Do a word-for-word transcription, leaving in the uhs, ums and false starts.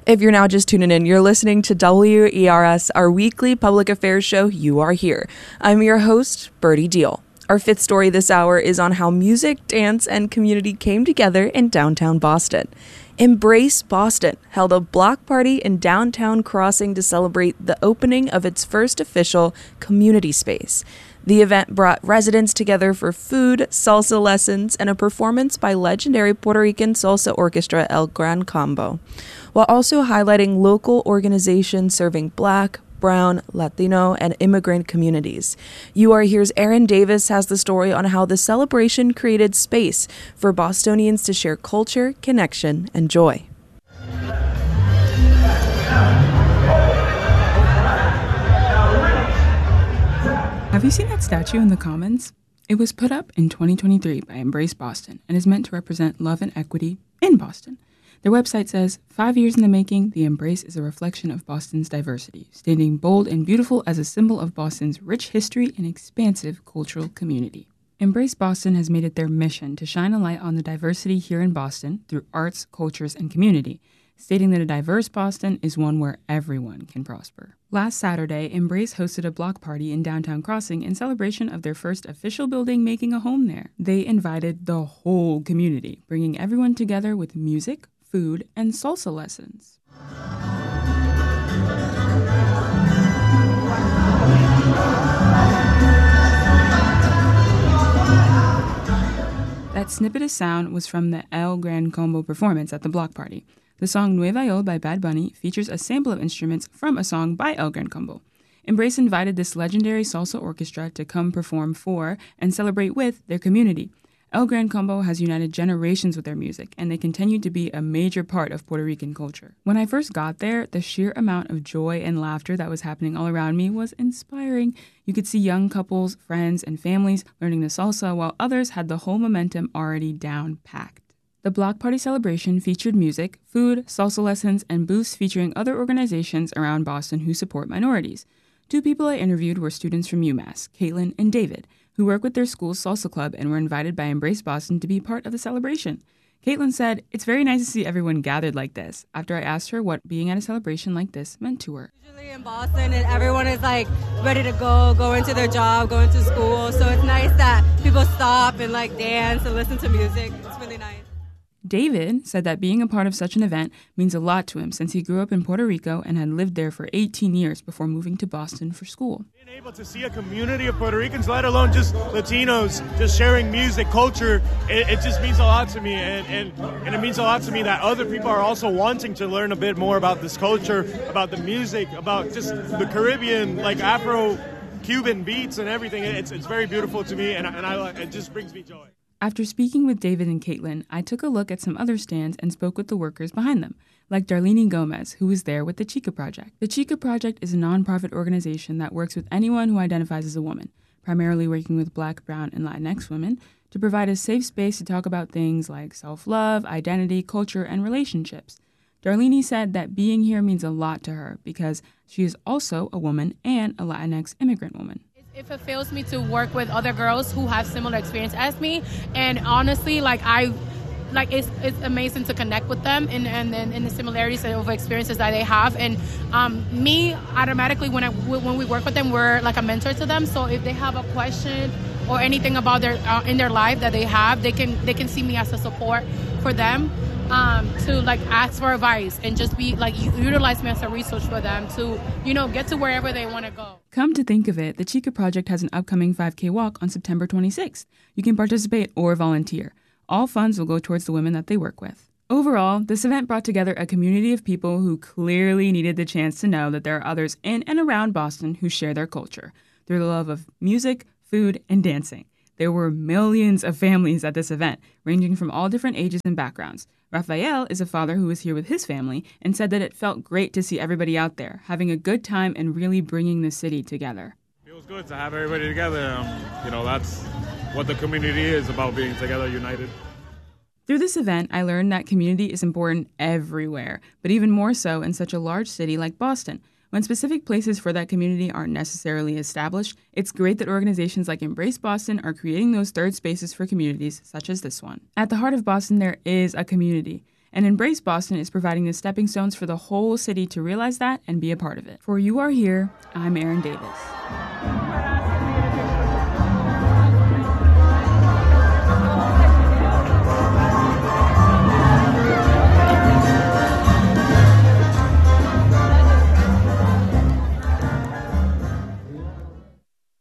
If you're now just tuning in, you're listening to W E R S, our weekly public affairs show, You Are Here. I'm your host, Birdie Deal. Our fifth story this hour is on how music, dance, and community came together in downtown Boston. Embrace Boston held a block party in downtown Crossing to celebrate the opening of its first official community space. The event brought residents together for food, salsa lessons, and a performance by legendary Puerto Rican salsa orchestra El Gran Combo, while also highlighting local organizations serving Black, Brown, Latino, and immigrant communities. You Are Here's Aaron Davis has the story on how the celebration created space for Bostonians to share culture, connection, and joy. Have you seen that statue in the Commons? It was put up in twenty twenty-three by Embrace Boston and is meant to represent love and equity in Boston. Their website says, five years in the making, the Embrace is a reflection of Boston's diversity, standing bold and beautiful as a symbol of Boston's rich history and expansive cultural community. Embrace Boston has made it their mission to shine a light on the diversity here in Boston through arts, cultures, and community, stating that a diverse Boston is one where everyone can prosper. Last Saturday, Embrace hosted a block party in downtown Crossing in celebration of their first official building making a home there. They invited the whole community, bringing everyone together with music, food, and salsa lessons. That snippet of sound was from the El Gran Combo performance at the block party. The song Nueva York by Bad Bunny features a sample of instruments from a song by El Gran Combo. Embrace invited this legendary salsa orchestra to come perform for and celebrate with their community. El Gran Combo has united generations with their music, and they continue to be a major part of Puerto Rican culture. When I first got there, the sheer amount of joy and laughter that was happening all around me was inspiring. You could see young couples, friends, and families learning the salsa, while others had the whole momentum already down-packed. The block party celebration featured music, food, salsa lessons, and booths featuring other organizations around Boston who support minorities. Two people I interviewed were students from UMass, Caitlin and David, who work with their school's salsa club and were invited by Embrace Boston to be part of the celebration. Caitlin said, "It's very nice to see everyone gathered like this," after I asked her what being at a celebration like this meant to her. Usually in Boston, and everyone is like ready to go, go into their job, go into school, so it's nice that people stop and like dance and listen to music. It's really nice. David said that being a part of such an event means a lot to him since he grew up in Puerto Rico and had lived there for eighteen years before moving to Boston for school. Being able to see a community of Puerto Ricans, let alone just Latinos, just sharing music, culture, it, it just means a lot to me. And, and, and it means a lot to me that other people are also wanting to learn a bit more about this culture, about the music, about just the Caribbean, like Afro-Cuban beats and everything. It's, it's very beautiful to me, and, and I, it just brings me joy. After speaking with David and Caitlin, I took a look at some other stands and spoke with the workers behind them, like Darlene Gomez, who was there with the Chica Project. The Chica Project is a nonprofit organization that works with anyone who identifies as a woman, primarily working with Black, Brown, and Latinx women, to provide a safe space to talk about things like self-love, identity, culture, and relationships. Darlene said that being here means a lot to her because she is also a woman and a Latinx immigrant woman. It fulfills me to work with other girls who have similar experience as me, and honestly, like I, like it's it's amazing to connect with them and and in the similarities of experiences that they have. And um, me automatically when I when we work with them, we're like a mentor to them. So if they have a question or anything about their uh, in their life that they have, they can they can see me as a support for them. Um, to like ask for advice and just be like utilize me as a resource for them to, you know, get to wherever they want to go. Come to think of it, the Chica Project has an upcoming five K walk on September twenty-sixth. You can participate or volunteer. All funds will go towards the women that they work with. Overall, this event brought together a community of people who clearly needed the chance to know that there are others in and around Boston who share their culture through the love of music, food, and dancing. There were millions of families at this event, ranging from all different ages and backgrounds. Rafael is a father who was here with his family and said that it felt great to see everybody out there, having a good time and really bringing the city together. It was good to have everybody together. Um, you know, that's what the community is about, being together, united. Through this event, I learned that community is important everywhere, but even more so in such a large city like Boston. When specific places for that community aren't necessarily established, it's great that organizations like Embrace Boston are creating those third spaces for communities such as this one. At the heart of Boston, there is a community, And Embrace Boston is providing the stepping stones for the whole city to realize that and be a part of it. For You Are Here, I'm Erin Davis.